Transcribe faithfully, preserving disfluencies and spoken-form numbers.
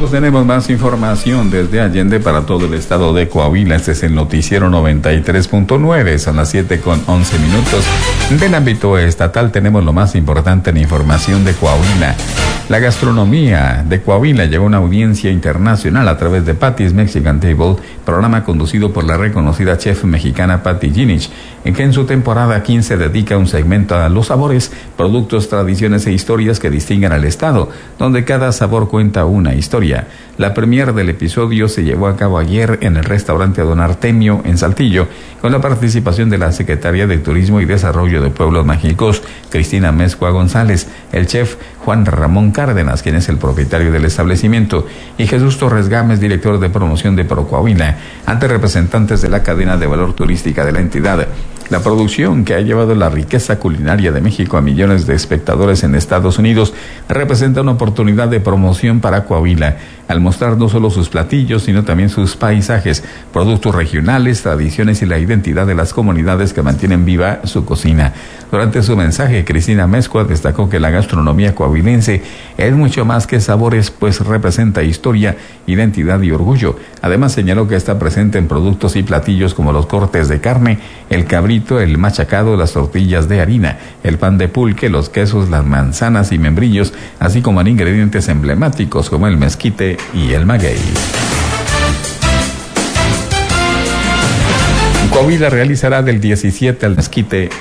Amigos, tenemos más información desde Allende para todo el estado de Coahuila. Este es el noticiero noventa y tres punto nueve, son las siete con once minutos. Del ámbito estatal tenemos lo más importante en información de Coahuila. La gastronomía de Coahuila llegó a una audiencia internacional a través de Patty's Mexican Table, programa conducido por la reconocida chef mexicana Patty Ginich, en que en su temporada quince dedica un segmento a los sabores, productos, tradiciones e historias que distinguen al estado, donde cada sabor cuenta una historia. La premier del episodio se llevó a cabo ayer en el restaurante Don Artemio en Saltillo, con la participación de la Secretaría de Turismo y Desarrollo de Pueblos Mágicos, Cristina Mezcua González, el chef Juan Ramón Cárdenas, quien es el propietario del establecimiento, y Jesús Torres Gámez, director de promoción de ProCoahuila, ante representantes de la cadena de valor turística de la entidad. La producción, que ha llevado la riqueza culinaria de México a millones de espectadores en Estados Unidos, representa una oportunidad de promoción para Coahuila, al mostrar no solo sus platillos, sino también sus paisajes, productos regionales, tradiciones y la identidad de las comunidades que mantienen viva su cocina. Durante su mensaje, Cristina Mezcua destacó que la gastronomía coahuilense es mucho más que sabores, pues representa historia, identidad y orgullo. Además, señaló que está presente en productos y platillos como los cortes de carne, el cabrito, el machacado, las tortillas de harina, el pan de pulque, los quesos, las manzanas y membrillos, así como en ingredientes emblemáticos como el mezquite y el maguey. Coahuila realizará del diecisiete al mezquite